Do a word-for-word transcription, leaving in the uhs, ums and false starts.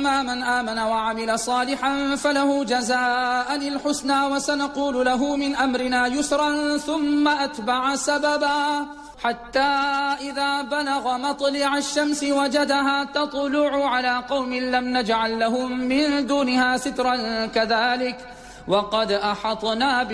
فأما من آمن وعمل صالحا فله جزاء الحسنى وسنقول له من أمرنا يسرا ثم أتبع سببا حتى إذا بلغ مطلع الشمس وجدها تطلع على قوم لم نجعل لهم من دونها سترا كذلك وقد أحطنا